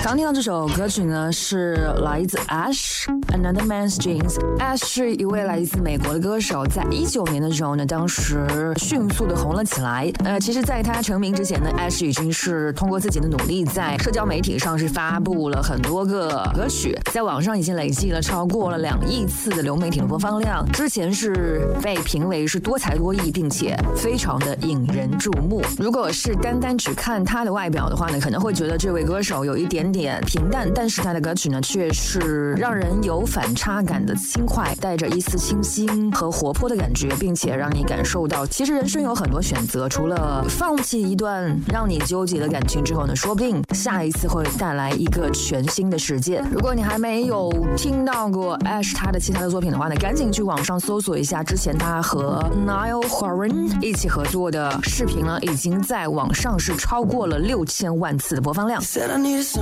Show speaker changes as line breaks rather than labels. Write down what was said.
刚听到这首歌曲呢，是来自 Ash Another Man's Jeans。Ash 是一位来自美国的歌手，在19年的时候呢，当时迅速的红了起来。其实在他成名之前呢 ，Ash 已经是通过自己的努力，在社交媒体上是发布了很多个歌曲，在网上已经累计了超过了2亿次的流媒体的播放量。之前是被评为是多才多艺，并且非常的引人注目。如果是单只看他的外表的话呢，可能会觉得这位歌手有一点点平淡，但是他的歌曲呢，却是让人有反差感的轻快，带着一丝清新和活泼的感觉，并且让你感受到，其实人生有很多选择，除了放弃一段让你纠结的感情之后呢，说不定下一次会带来一个全新的世界。如果你还没有听到过 Ash 他的其他的作品的话呢，赶紧去网上搜索一下之前他和 Niall Horan 一起合作的视频呢，已经在网上是超过了6000万次的播放量。